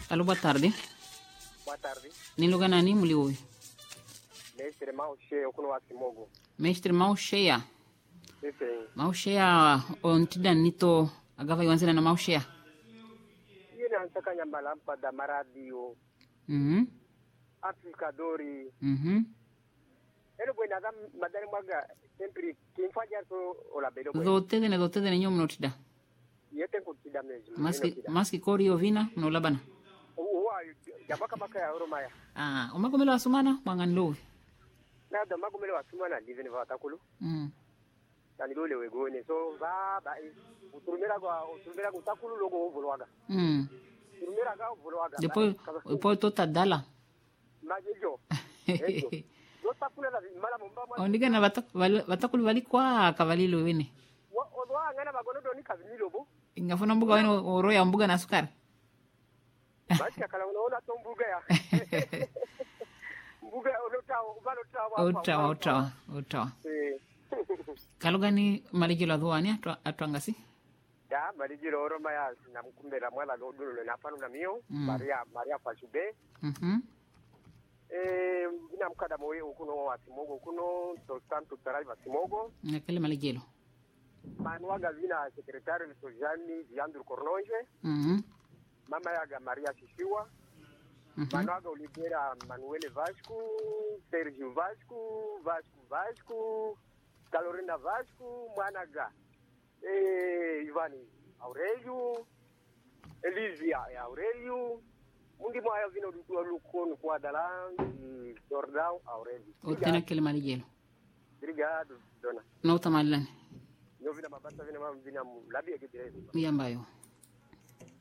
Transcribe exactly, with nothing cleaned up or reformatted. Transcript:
Alô, boa tarde. Boa tarde. Ni lugar nani mulioi? Mestre Mauche, okuno wa Simogo. Mestre Maushea. Sim. Maushea ontida nito agava iwanzina na Maushea. Yeye anataka nyambala mpada maradio. Mhm. Amplificadori. Mhm. Ero bwena ga madani mwaga sempre kimfaja so ola belo. Zote ne zote ne nyomo notida. Yete kutida mezi. Maski maski kori ovina no labana. Uwa jabaka maka ya Oromaya. Ah, umakomelo asumana mwanganlo. Na da magumele wasumana liveni vatakulu. Mhm. Tani dole wegone so ba ba uturumira kwa uturumira kutakulu logo ovulwaga. Mhm. Uturumira ga ovulwaga. Depois depois tota dala. Majejo. Ejo. Yotakula la mala momba. Ondiga na batakulu bali kwa kavalilo wene. Odwa ngana bagono ni kazimilo bo. Ingafuna mbuga wene oro ya mbuga na sukari. Basi akala unaona to mbuga ya. Mbuga unotawa ubalo tawa. Utawa utawa utawa. Eh. Kalugani malijilo adhuani atwangasi. Da malijilo oroma ya na mkumbera mwala lodulo na panu na mio Maria Maria Fashube. Mhm. Eh ina mkada moyo ukuno wa Simogo kuno to santo taraiva Simogo. Nakele malijilo. Manuaga vina sekretari Sojani Viandro Cornonje. Mhm. Mama yaga Maria Shishiwa. Mhm. Manuaga Oliveira Manuele Vasco, Sergio Vasco, Vasco Vasco, Carolina Vasco, Managa. Eh Ivani Aurelio, Elisia Aurelio. Mundi moya vino do Lucon Quadalan, Jordão Aurelio. Otena kele malijilo. Obrigado, dona. Nota malani. Eu vi na mabata vina mama vina labi ya kidrezo. Yambayo.